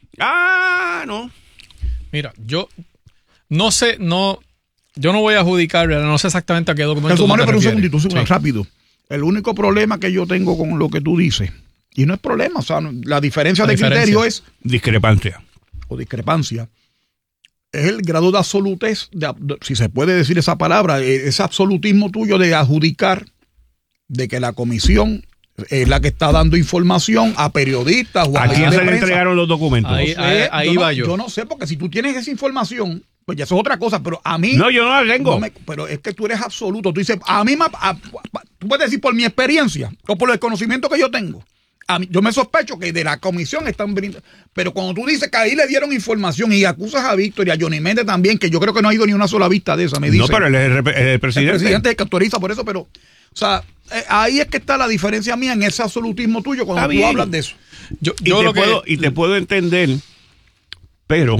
No. Mira, yo no sé, yo no voy a adjudicar, no sé exactamente a qué documento. Pero un segundito, rápido. El único problema que yo tengo con lo que tú dices, y no es problema, o sea, la diferencia de criterio es... Discrepancia. O discrepancia. Es el grado de absolutez, si se puede decir esa palabra, ese absolutismo tuyo de adjudicar de que la comisión es la que está dando información a periodistas o a quién se le entregaron los documentos. Ahí va yo. Yo no sé, porque si tú tienes esa información, pues ya eso es otra cosa, pero a mí... No, yo no la tengo. Pero es que tú eres absoluto. Tú dices, a mí tú puedes decir por mi experiencia o por el conocimiento que yo tengo. Yo me sospecho que de la comisión están brindando. Pero cuando tú dices que ahí le dieron información y acusas a Víctor y a Johnny Méndez también, que yo creo que no ha ido ni una sola vista de esa, me dice. No, pero el presidente. El presidente es el que autoriza por eso, pero... O sea, ahí es que está la diferencia mía en ese absolutismo tuyo cuando tú hablas de eso. Te puedo entender, pero...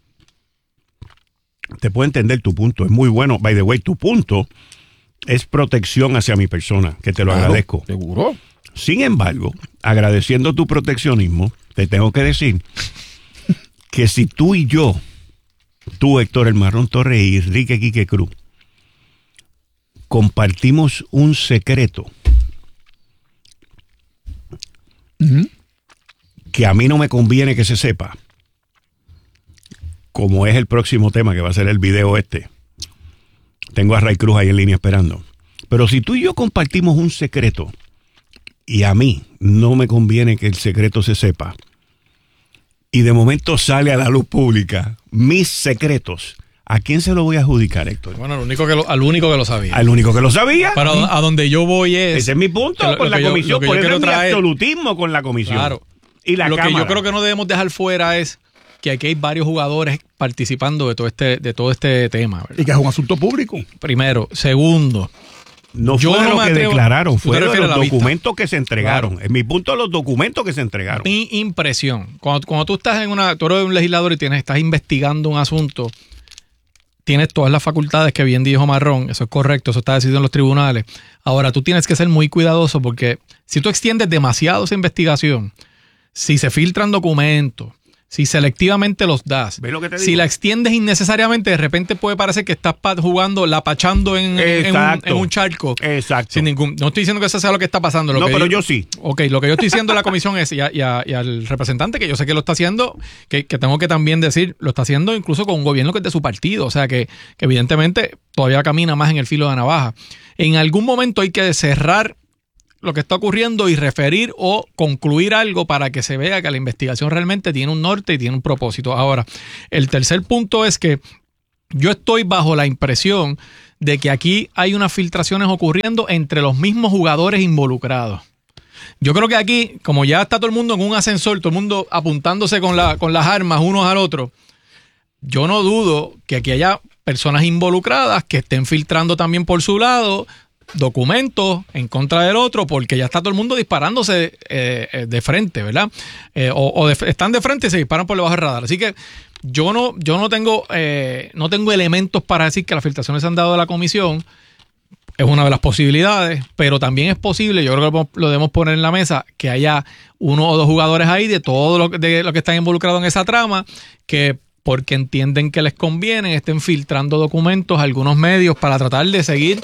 Te puedo entender tu punto, es muy bueno. By the way, tu punto es protección hacia mi persona, que te lo agradezco. Seguro. Sin embargo, agradeciendo tu proteccionismo, te tengo que decir que si tú y yo, tú, Héctor El Marrón Torres y Enrique Quique Cruz, compartimos un secreto que a mí no me conviene que se sepa, como es el próximo tema que va a ser el video este. Tengo a Ray Cruz ahí en línea esperando. Pero si tú y yo compartimos un secreto y a mí no me conviene que el secreto se sepa y de momento sale a la luz pública mis secretos, ¿a quién se lo voy a adjudicar, Héctor? Bueno, al único que lo sabía. Al único que lo sabía. Pero a donde yo voy es... Ese es mi punto con la comisión. Por eso es mi absolutismo con la comisión. Claro. Y la Cámara. Que yo creo que no debemos dejar fuera es que aquí hay varios jugadores participando de todo este tema, ¿verdad? Y que es un asunto público. Primero. Segundo, no fue lo que declararon, fue de los documentos que se entregaron. Claro. En mi punto, los documentos que se entregaron. Mi impresión, cuando tú estás tú eres un legislador y estás investigando un asunto, tienes todas las facultades que bien dijo Marrón, eso es correcto, eso está decidido en los tribunales. Ahora, tú tienes que ser muy cuidadoso porque si tú extiendes demasiado esa investigación, si se filtran documentos, Si selectivamente los das. ¿Ves lo que te digo? Si la extiendes innecesariamente, de repente puede parecer que estás jugando, lapachando en un charco. Exacto. Sin ningún, no estoy diciendo que eso sea lo que está pasando. Pero yo sí. Ok, lo que yo estoy diciendo a la comisión es, y al representante, que yo sé que lo está haciendo, que tengo que también decir, lo está haciendo incluso con un gobierno que es de su partido. O sea, que evidentemente todavía camina más en el filo de la navaja. En algún momento hay que cerrar lo que está ocurriendo y referir o concluir algo para que se vea que la investigación realmente tiene un norte y tiene un propósito. Ahora, el tercer punto es que yo estoy bajo la impresión de que aquí hay unas filtraciones ocurriendo entre los mismos jugadores involucrados. Yo creo que aquí, como ya está todo el mundo en un ascensor, todo el mundo apuntándose con las armas unos al otro, yo no dudo que aquí haya personas involucradas que estén filtrando también por su lado documentos en contra del otro, porque ya está todo el mundo disparándose de frente, ¿verdad? Están de frente y se disparan por debajo del radar. Así que yo no tengo elementos para decir que las filtraciones se han dado de la comisión. Es una de las posibilidades, pero también es posible, yo creo que lo debemos poner en la mesa, que haya uno o dos jugadores ahí de todo lo que están involucrados en esa trama, que porque entienden que les conviene, estén filtrando documentos a algunos medios para tratar de seguir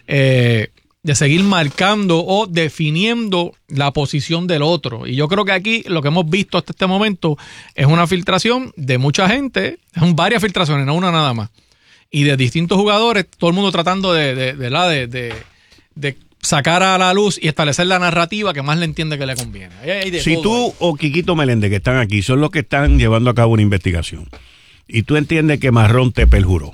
marcando o definiendo la posición del otro. Y yo creo que aquí lo que hemos visto hasta este momento es una filtración de mucha gente, son varias filtraciones, no una nada más, y de distintos jugadores, todo el mundo tratando de sacar a la luz y establecer la narrativa que más le entiende que le conviene. Si tú o Quiquito Meléndez, que están aquí, son los que están llevando a cabo una investigación, y tú entiendes que Marrón te perjuró,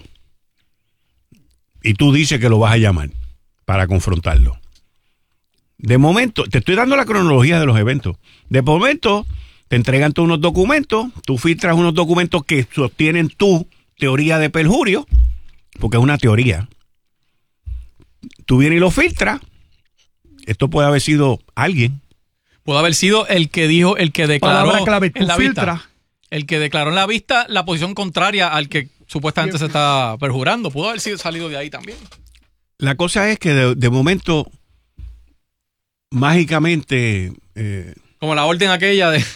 y tú dices que lo vas a llamar para confrontarlo, de momento, te estoy dando la cronología de los eventos, de momento te entregan todos unos documentos, tú filtras unos documentos que sostienen tu teoría de perjurio, porque es una teoría, tú vienes y lo filtras. Esto puede haber sido alguien. Puede haber sido el que dijo, el que declaró en la filtra. vista. El que declaró en la vista la posición contraria al que supuestamente se está perjurando. Pudo haber salido de ahí también. La cosa es que de momento, mágicamente... como la orden aquella de...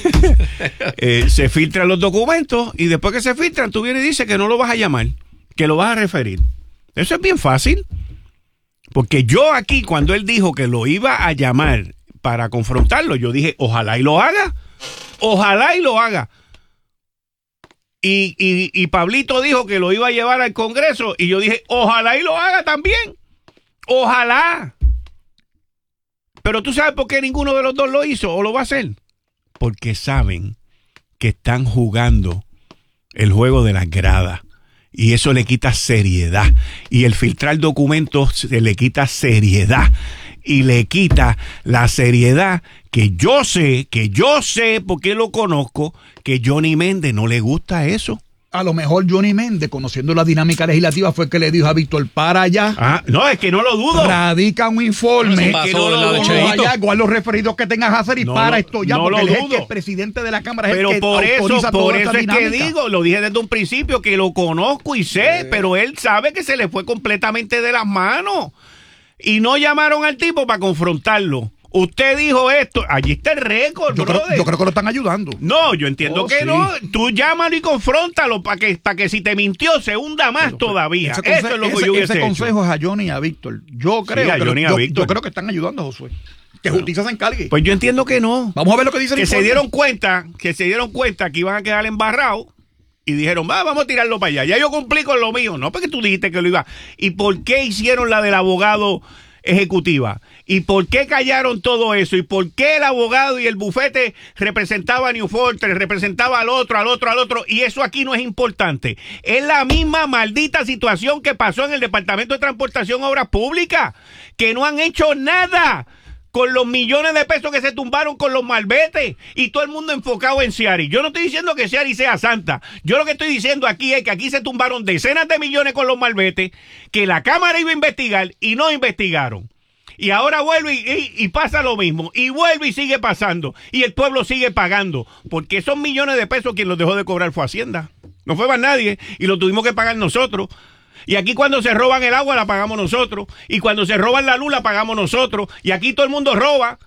se filtran los documentos y después que se filtran, tú vienes y dices que no lo vas a llamar, que lo vas a referir. Eso es bien fácil. Porque yo aquí, cuando él dijo que lo iba a llamar para confrontarlo, yo dije, ojalá y lo haga. Ojalá y lo haga. Y Pablito dijo que lo iba a llevar al Congreso y yo dije, ojalá y lo haga también. Ojalá. Pero tú sabes por qué ninguno de los dos lo hizo o lo va a hacer. Porque saben que están jugando el juego de las gradas. Y eso le quita seriedad. Y el filtrar documentos se le quita seriedad. Y le quita la seriedad que yo sé, porque lo conozco, que Johnny Méndez no le gusta eso. A lo mejor Johnny Méndez, conociendo la dinámica legislativa, fue el que le dijo a Víctor, para allá. Ah, no, es que no lo dudo. Radica un informe. Que no lo dudo. Allá, igual los referidos que tengas a hacer y para esto ya, no porque lo él es dudo. el presidente de la Cámara. Pero es el que por eso es que dinámica. digo, lo dije desde un principio, que lo conozco y sé, pero él sabe que se le fue completamente de las manos. Y no llamaron al tipo para confrontarlo. Usted dijo esto, allí está el récord, yo creo que lo están ayudando. No, yo entiendo que sí. No. Tú llámalo y confróntalo para que si te mintió se hunda más todavía. Eso es lo que yo hubiese hecho. Ese consejo es a Johnny y a Víctor. Yo creo yo creo que están ayudando a Josué. Que justicia se encargue. Pues yo entiendo que no. Vamos a ver lo que dice el informe. Que se dieron cuenta que iban a quedar embarrados y dijeron, vamos a tirarlo para allá. Ya yo cumplí con lo mío. No, porque tú dijiste que lo iba. ¿Y por qué hicieron la del abogado ejecutiva? ¿Y por qué callaron todo eso? ¿Y por qué el abogado y el bufete representaban a New Fortress, representaba al otro? Y eso aquí no es importante. Es la misma maldita situación que pasó en el Departamento de Transportación y Obras Públicas, que no han hecho nada con los millones de pesos que se tumbaron con los malbetes y todo el mundo enfocado en Ciari. Yo no estoy diciendo que Ciari sea santa. Yo lo que estoy diciendo aquí es que aquí se tumbaron decenas de millones con los malbetes, que la Cámara iba a investigar y no investigaron. Y ahora vuelve y pasa lo mismo. Y vuelve y sigue pasando. Y el pueblo sigue pagando. Porque esos millones de pesos quien los dejó de cobrar fue Hacienda. No fue más nadie. Y lo tuvimos que pagar nosotros. Y aquí cuando se roban el agua la pagamos nosotros. Y cuando se roban la luz la pagamos nosotros. Y aquí todo el mundo roba.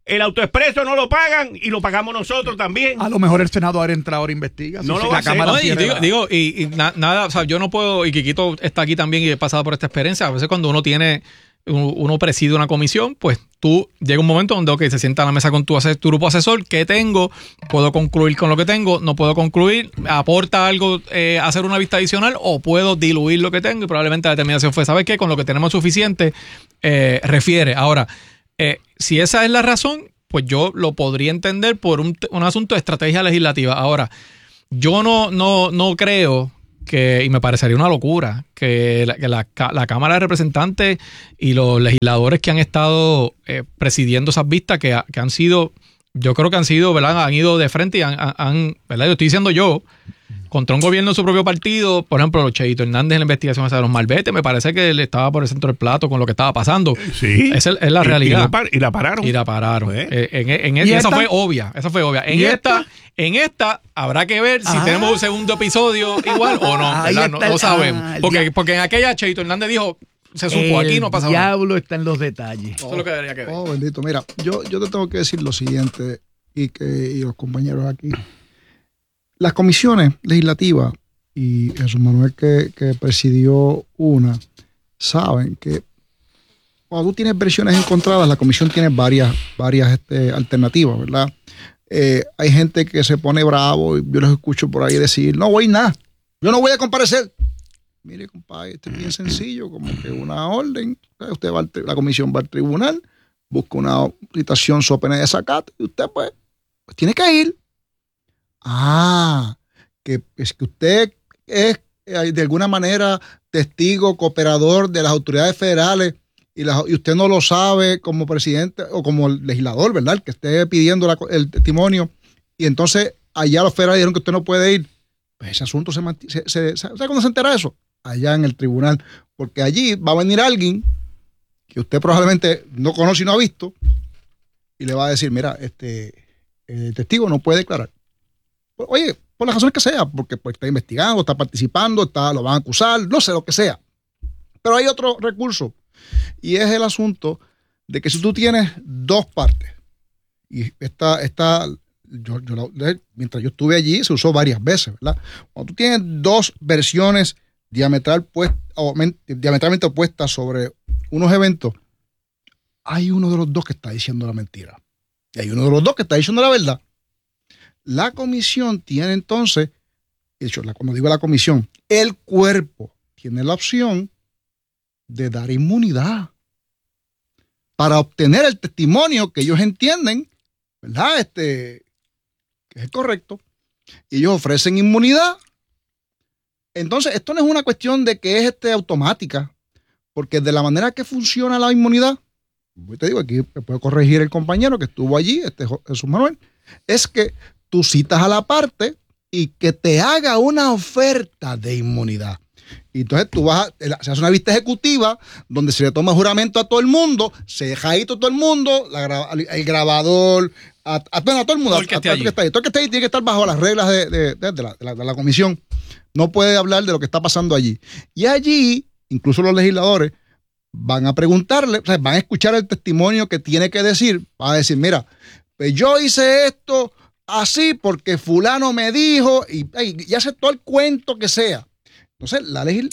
el autoexpreso no lo pagan y lo pagamos nosotros también. A lo mejor el Senado ahora entra ahora investiga. No si lo va la a hacer. Cámara No, tiene nada, o sea, yo no puedo, y Quiquito está aquí también y he pasado por esta experiencia. A veces cuando uno preside una comisión, pues tú llega un momento donde se sienta a la mesa con tu grupo asesor. ¿Qué tengo? ¿Puedo concluir con lo que tengo? ¿No puedo concluir? ¿Aporta algo hacer una vista adicional? ¿O puedo diluir lo que tengo? Y probablemente la determinación fue, ¿sabes qué? Con lo que tenemos suficiente, refiere. Ahora, si esa es la razón, pues yo lo podría entender por un asunto de estrategia legislativa. Ahora, yo no creo y me parecería una locura que la Cámara de Representantes y los legisladores que han estado presidiendo esas vistas que han sido, yo creo que han sido, ¿verdad? Han ido de frente y han ¿verdad? Lo estoy diciendo yo, contra un gobierno de su propio partido. Por ejemplo, Cheito Hernández en la investigación esa de los malbetes, me parece que él estaba por el centro del plato con lo que estaba pasando. Sí. Esa es la realidad. Y la pararon. Y la pararon. Pues. Esa fue obvia. En esta habrá que ver si tenemos un segundo episodio igual o no. No sabemos. Porque en aquella Cheito Hernández dijo, se supo, aquí no pasa nada. El diablo está en los detalles. Eso es lo que debería que ver. Oh, bendito. Mira, yo te tengo que decir lo siguiente y los compañeros aquí. Las comisiones legislativas, y Jesús Manuel que presidió una, saben que cuando tú tienes versiones encontradas, la comisión tiene varias alternativas, ¿verdad? Hay gente que se pone bravo y yo los escucho por ahí decir, no voy nada, yo no voy a comparecer. Mire, compadre, esto es bien sencillo, como que una orden, usted la comisión va al tribunal, busca una citación so pena de desacato y usted pues tiene que ir. Que es que usted es de alguna manera testigo, cooperador de las autoridades federales y usted no lo sabe como presidente o como legislador, ¿verdad? El que esté pidiendo el testimonio y entonces allá los federales dijeron que usted no puede ir. Pues ese asunto ¿sabe cuándo se entera eso? Allá en el tribunal, porque allí va a venir alguien que usted probablemente no conoce y no ha visto y le va a decir, mira, el testigo no puede declarar. Oye, por las razones que sea, porque pues, está investigando, está participando, lo van a acusar, no sé, lo que sea. Pero hay otro recurso, y es el asunto de que si tú tienes dos partes, y mientras yo estuve allí, se usó varias veces, ¿verdad? Cuando tú tienes dos versiones diametralmente opuestas sobre unos eventos, hay uno de los dos que está diciendo la mentira, y hay uno de los dos que está diciendo la verdad. La comisión tiene entonces, cuando digo la comisión, el cuerpo tiene la opción de dar inmunidad para obtener el testimonio que ellos entienden, ¿verdad? Que es correcto. Y ellos ofrecen inmunidad. Entonces, esto no es una cuestión de que es automática, porque de la manera que funciona la inmunidad, te digo, aquí me puede corregir el compañero que estuvo allí, Jesús Manuel, es que tú citas a la parte y que te haga una oferta de inmunidad. Y entonces se hace una vista ejecutiva donde se le toma juramento a todo el mundo, se deja ahí todo el mundo, el grabador, a todo el mundo. Todo el que esté ahí. Todo el que esté ahí tiene que estar bajo las reglas de la comisión. No puede hablar de lo que está pasando allí. Y allí, incluso los legisladores van a preguntarle, o sea, van a escuchar el testimonio que tiene que decir, van a decir, mira, pues yo hice esto así porque fulano me dijo y hace todo el cuento que sea. Entonces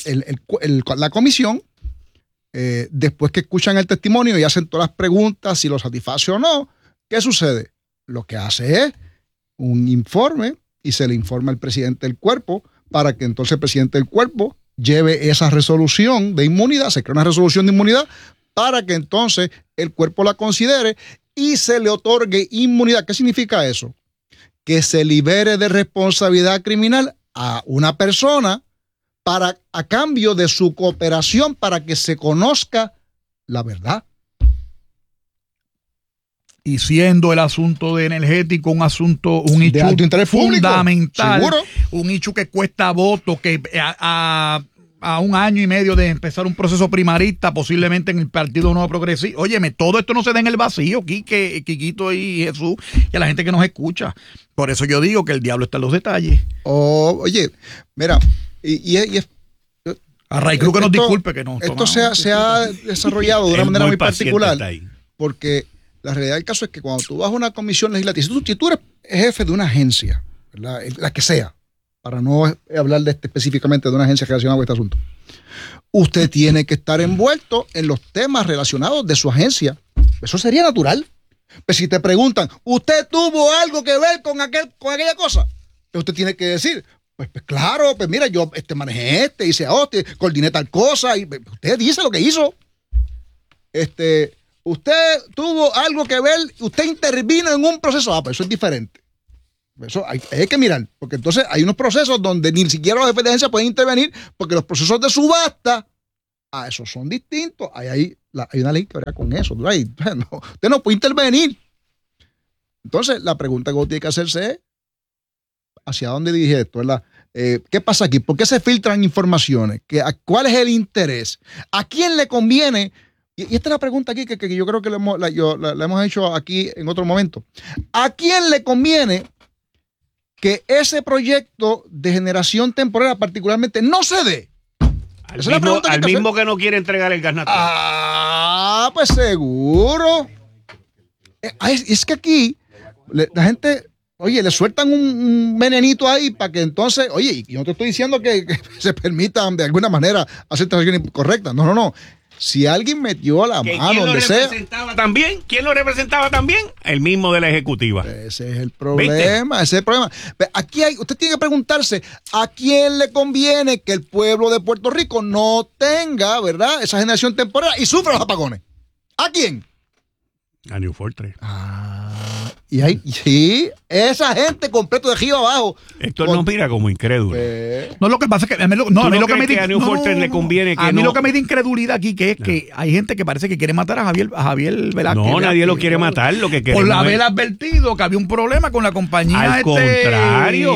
la comisión, después que escuchan el testimonio y hacen todas las preguntas, si lo satisface o no, ¿qué sucede? Lo que hace es un informe y se le informa al presidente del cuerpo para que entonces el presidente del cuerpo lleve esa resolución de inmunidad, se crea una resolución de inmunidad para que entonces el cuerpo la considere y se le otorgue inmunidad. ¿Qué significa eso? Que se libere de responsabilidad criminal a una persona a cambio de su cooperación para que se conozca la verdad. Y siendo el asunto de energético un hecho de alto interés fundamental, público, un hecho que cuesta votos, que a un año y medio de empezar un proceso primarista, posiblemente en el Partido Nuevo Progresista. Óyeme, todo esto no se da en el vacío, Quiquito y Jesús, y a la gente que nos escucha. Por eso yo digo que el diablo está en los detalles. Oye, mira, a Ray Cruz que nos disculpe que no. Esto se ha desarrollado de una manera muy particular, porque La realidad del caso es que cuando tú vas a una comisión legislativa, si tú eres jefe de una agencia, ¿verdad? La que sea, para no hablar específicamente de una agencia relacionada con este asunto, usted tiene que estar envuelto en los temas relacionados de su agencia. Eso sería natural. Pero si te preguntan, ¿usted tuvo algo que ver con aquella cosa? Usted tiene que decir, pues claro, pues mira, yo manejé hice coordiné tal cosa, y usted dice lo que hizo. Usted tuvo algo que ver, usted intervino en un proceso, pues eso es diferente. Eso hay que mirar, porque entonces hay unos procesos donde ni siquiera los jefes de agencia pueden intervenir, porque los procesos de subasta, esos son distintos. Hay una ley que verá con eso. Usted no puede intervenir. Entonces, la pregunta que uno tiene que hacerse es, ¿hacia dónde dirige esto? ¿Verdad? ¿Qué pasa aquí? ¿Por qué se filtran informaciones? ¿Cuál es el interés? ¿A quién le conviene? Y esta es la pregunta aquí que yo creo que la hemos hecho aquí en otro momento. ¿A quién le conviene que ese proyecto de generación temporera particularmente no se dé? Al mismo que no quiere entregar el gas natural. Pues seguro. Es que aquí la gente, le sueltan un venenito ahí para que entonces, y yo no te estoy diciendo que se permitan de alguna manera hacer transacciones incorrectas. No. Si alguien metió la mano donde sea. ¿Quién lo representaba también? El mismo de la ejecutiva. Ese es el problema. Aquí usted tiene que preguntarse a quién le conviene que el pueblo de Puerto Rico no tenga, ¿verdad?, esa generación temporal y sufra los apagones. ¿A quién? A New Fortress. Y ahí, sí, esa gente completo de arriba abajo. Héctor nos mira como incrédulo. No, lo que pasa es que a mí lo que me a New Fortress le conviene que a mí lo que me da incredulidad aquí que es que hay gente que parece que quiere matar a Javier Velázquez. No, nadie lo quiere matar, lo que por haber advertido que había un problema con la compañía. Al contrario,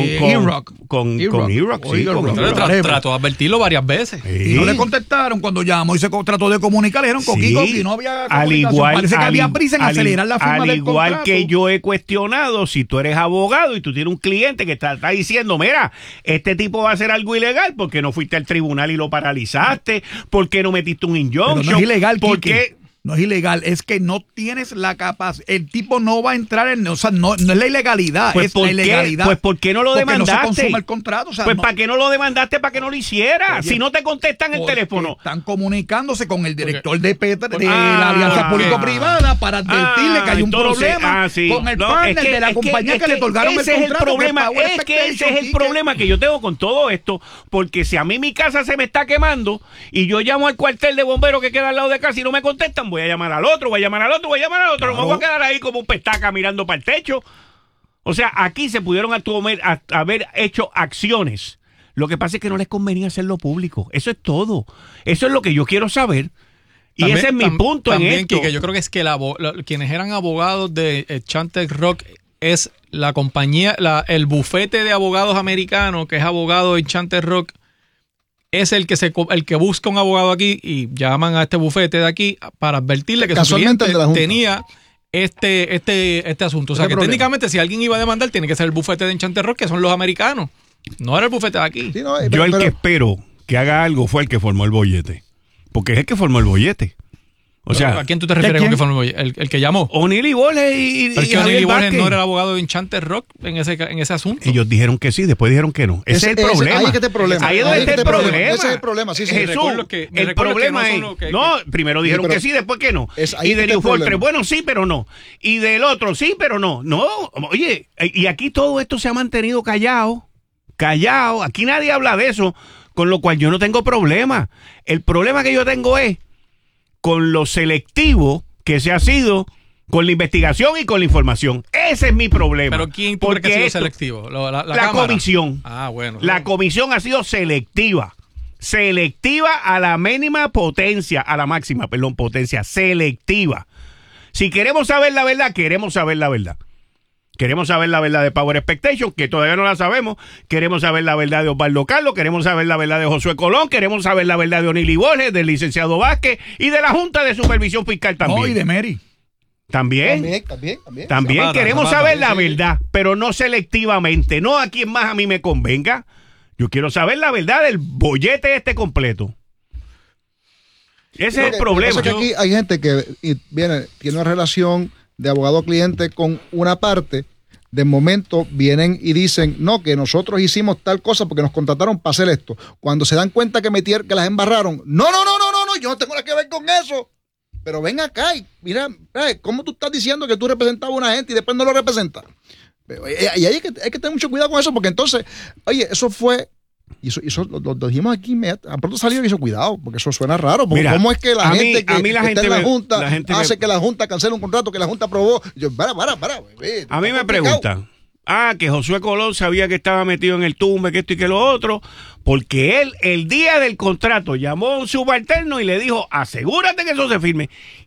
con E-Rock. Trató de advertirlo varias veces. Sí. Y no le contestaron cuando llamó y se trató de comunicar, le dijeron coquico y no había comunicación. Parece que había prisa en acelerar la firma del contrato. Al igual que yo he cuestionado, si tú eres abogado y tú tienes un cliente que está diciendo, mira, este tipo va a hacer algo ilegal, ¿por qué no fuiste al tribunal y lo paralizaste? ¿Por qué no metiste un injunction? Pero no es ilegal, ¿por qué? No es ilegal, es que no tienes la capacidad. El tipo no va a entrar no es la ilegalidad, pues es la ilegalidad. Pues ¿por qué no lo demandaste? No se consuma el contrato. Pues ¿para qué no lo demandaste? ¿Para que no lo hiciera? Oye, si no te contestan el teléfono. Están comunicándose con el director de la Alianza Público-Privada para advertirle que hay un problema con el partner de la compañía que le otorgaron el contrato. Es que ese es el problema que yo tengo con todo esto, porque si a mí mi casa se me está quemando y yo llamo al cuartel de bomberos que queda al lado de casa y no me contestan, voy a llamar al otro, claro. Me voy a quedar ahí como un pestaca mirando para el techo. O sea, aquí se pudieron haber hecho acciones. Lo que pasa es que no les convenía hacerlo público. Eso es todo. Eso es lo que yo quiero saber. Y también, ese es mi punto en esto. Quique, yo creo que es que quienes eran abogados de Enchanted Rock es la compañía, el bufete de abogados americanos que es abogado de Enchanted Rock. Es el que busca un abogado aquí y llaman a este bufete de aquí para advertirle que su cliente tenía este asunto. O sea, que técnicamente si alguien iba a demandar tiene que ser el bufete de Enchanted Rock, que son los americanos. No era el bufete de aquí. Sí, yo el que espero que haga algo fue el que formó el bollete. Porque es el que formó el bollete. O sea, ¿a quién tú te refieres con que formó el que llamó? O'Neill y Borges y pero es que O'Neill y Borges no era el abogado de Enchanted Rock en ese asunto. Ellos dijeron que sí, después dijeron que no. Ese es el problema. Ahí es que está el problema. Ahí es donde está el problema. Ese es el problema. Sí, Jesús, el problema es... No, primero dijeron que sí, después que no. Y de New Fortress, bueno, sí, pero no. Y del otro, sí, pero no. No, oye, y aquí todo esto se ha mantenido callado. Aquí nadie habla de eso, con lo cual yo no tengo problema. El problema que yo tengo es con lo selectivo que se ha sido con la investigación y con la información. Ese es mi problema. ¿Pero quién cree que ha sido selectivo? La comisión. Bueno. La comisión ha sido selectiva. Selectiva a la mínima potencia, a la máxima, potencia. Selectiva. Si queremos saber la verdad, queremos saber la verdad. Queremos saber la verdad de Power Expectation, que todavía no la sabemos. Queremos saber la verdad de Osvaldo Carlos. Queremos saber la verdad de Josué Colón. Queremos saber la verdad de O'Neill y Borges, del licenciado Vázquez y de la Junta de Supervisión Fiscal también. No, y de Mary. También queremos saber la verdad, pero no selectivamente. No a quien más a mí me convenga. Yo quiero saber la verdad del bollete completo. Ese es el problema. Pasa que aquí hay gente que tiene una relación de abogado-cliente con una parte. De momento vienen y dicen, no, que nosotros hicimos tal cosa porque nos contrataron para hacer esto. Cuando se dan cuenta que las embarraron, no, yo no tengo nada que ver con eso. Pero ven acá y mira, ¿cómo tú estás diciendo que tú representabas a una gente y después no lo representas? Y hay que tener mucho cuidado con eso, porque entonces, oye, eso fue, y eso lo dijimos aquí, a pronto salió y hizo cuidado, porque eso suena raro. Porque mira, ¿cómo es que la gente que está en la Junta hace que la Junta cancele un contrato que la Junta aprobó? A mí me preguntan, que Josué Colón sabía que estaba metido en el tumbe, que esto y que lo otro, porque él, el día del contrato, llamó a un subalterno y le dijo, asegúrate que eso se firme.